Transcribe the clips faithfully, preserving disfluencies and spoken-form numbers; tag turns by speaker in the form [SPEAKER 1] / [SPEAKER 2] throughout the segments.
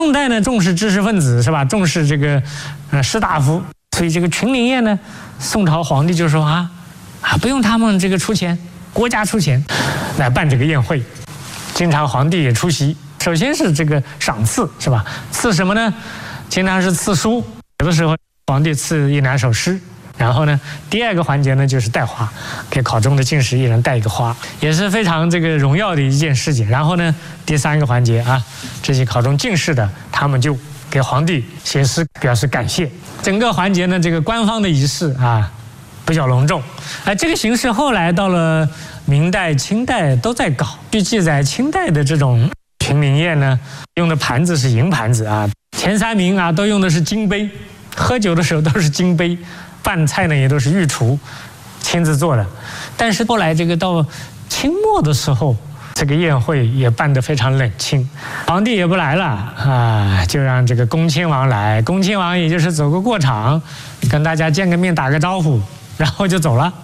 [SPEAKER 1] 宋代呢重视知识分子是吧？重视这个呃士大夫，所以这个群灵宴呢，宋朝皇帝就说啊啊不用他们这个出钱，国家出钱来办这个宴会，经常皇帝也出席。首先是这个赏赐是吧？赐什么呢？经常是赐书，有的时候皇帝赐一两首诗。然后呢，第二个环节呢就是带花，给考中的进士一人带一个花，也是非常这个荣耀的一件事情。然后呢，第三个环节啊，这些考中进士的，他们就给皇帝写诗表示感谢。整个环节呢，这个官方的仪式啊，比较隆重。哎，这个形式后来到了明代、清代都在搞。据记载，清代的这种群灵宴呢，用的盘子是银盘子啊，前三名啊都用的是金杯，喝酒的时候都是金杯。饭菜呢也都是御厨亲自做的，但是后来这个到清末的时候，这个宴会也办得非常冷清，皇帝也不来了啊，就让这个恭亲王来，恭亲王也就是走个过场，跟大家见个面打个招呼，然后就走了。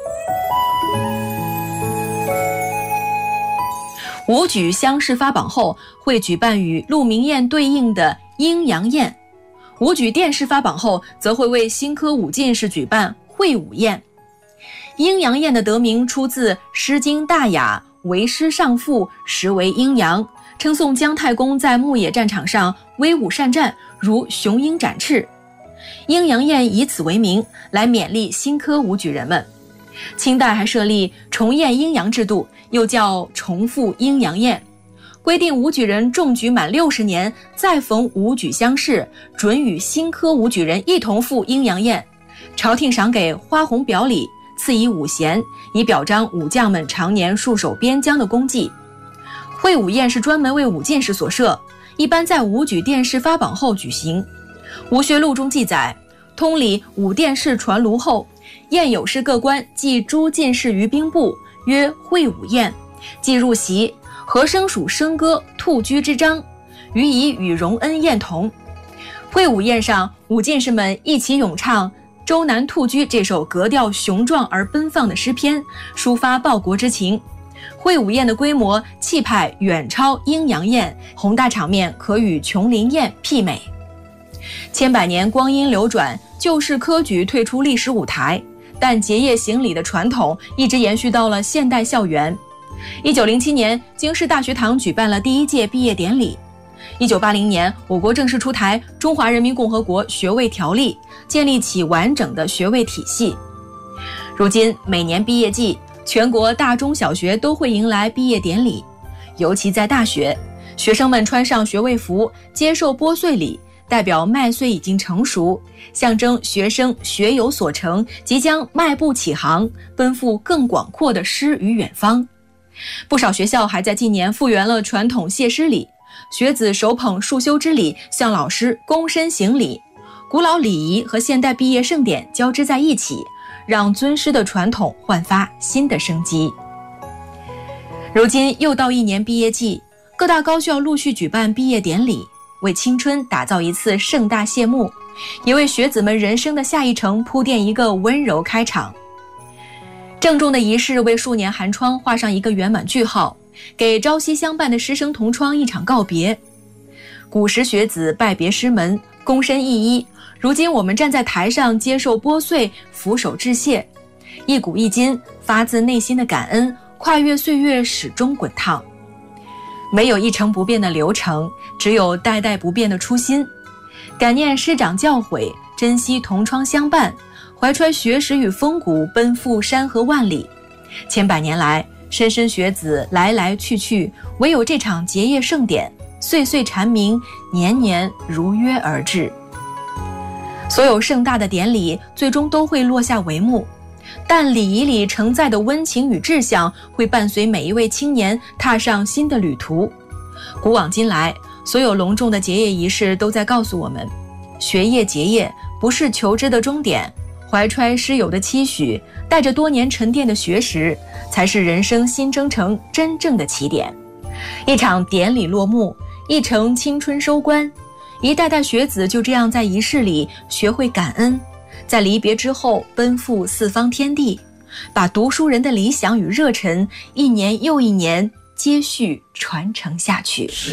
[SPEAKER 2] 武举乡试发榜后，会举办与鹿鸣宴对应的阴阳宴。武举殿试发榜后，则会为新科武进士举办会武宴。阴阳宴的得名出自《诗经·大雅》，为师上赋，实为阴阳，称颂姜太公在牧野战场上威武善战，如雄鹰展翅。阴阳宴以此为名，来勉励新科武举人们。清代还设立重宴阴阳制度，又叫重复阴阳宴。规定武举人中举满六十年，再逢武举乡试，准与新科武举人一同赴阴阳宴。朝廷赏给花红表里，赐以五衔，以表彰武将们常年戍守边疆的功绩。会武宴是专门为武进士所设，一般在武举殿试发榜后举行。武学录中记载，通理武殿试传卢后，宴有事各官祭诸进士于兵部，曰会武宴，即入席，和声属笙歌兔居之章，予以与荣恩宴同。会武宴上，武进士们一起咏唱《周南兔居》这首格调雄壮而奔放的诗篇，抒发报国之情。会武宴的规模气派远超阴阳宴，宏大场面可与琼林宴媲美。千百年光阴流转，旧式科举退出历史舞台，但结业行礼的传统一直延续到了现代校园。一九零七年，京师大学堂举办了第一届毕业典礼。一九八零年，我国正式出台《中华人民共和国学位条例》，建立起完整的学位体系。如今，每年毕业季，全国大中小学都会迎来毕业典礼，尤其在大学，学生们穿上学位服，接受拨穗礼，代表麦穗已经成熟，象征学生学有所成，即将迈步起航，奔赴更广阔的诗与远方。不少学校还在近年复原了传统谢师礼，学子手捧束修之礼向老师躬身行礼，古老礼仪和现代毕业盛典交织在一起，让尊师的传统焕发新的生机。如今又到一年毕业季，各大高校陆续举办毕业典礼，为青春打造一次盛大谢幕，也为学子们人生的下一程铺垫一个温柔开场。郑重的仪式为数年寒窗画上一个圆满句号，给朝夕相伴的师生同窗一场告别。古时学子拜别师门，躬身一揖，如今我们站在台上接受拨穗，俯首致谢，一古一今，发自内心的感恩，跨越岁月始终滚烫。没有一成不变的流程，只有代代不变的初心。感念师长教诲，珍惜同窗相伴，怀揣学识与风骨，奔赴山河万里。千百年来，莘莘学子来来去去，唯有这场结业盛典，岁岁蝉鸣，年年如约而至。所有盛大的典礼最终都会落下帷幕，但礼仪里承载的温情与志向，会伴随每一位青年踏上新的旅途。古往今来，所有隆重的结业仪式都在告诉我们，学业结业不是求知的终点，怀揣师友的期许，带着多年沉淀的学识，才是人生新征程真正的起点。一场典礼落幕，一程青春收官，一代代学子就这样在仪式里学会感恩，在离别之后奔赴四方天地，把读书人的理想与热忱一年又一年接续传承下去。